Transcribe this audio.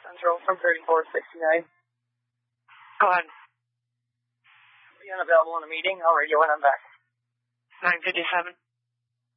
Central from 3469. Go ahead. Be unavailable in a meeting. I'll radio when I'm back. 9:57.